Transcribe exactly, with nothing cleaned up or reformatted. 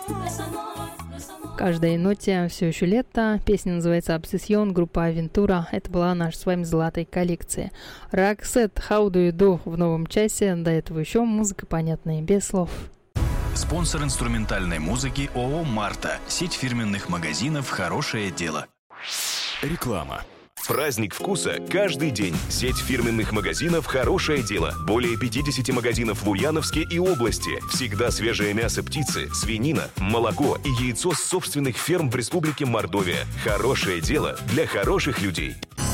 Каждой ноте все еще лето. Песня называется «Обсессион», группа «Авентура». Это была наша с вами золотая коллекция. Roxette, «How do you do» в новом часе. До этого еще музыка понятная, без слов. Спонсор инструментальной музыки ООО «Марта». Сеть фирменных магазинов «Хорошее дело». Реклама. Праздник вкуса каждый день. Сеть фирменных магазинов «Хорошее дело». Более пятьдесят магазинов в Ульяновске и области. Всегда свежее мясо птицы, свинина, молоко и яйцо с собственных ферм в Республике Мордовия. Хорошее дело для хороших людей.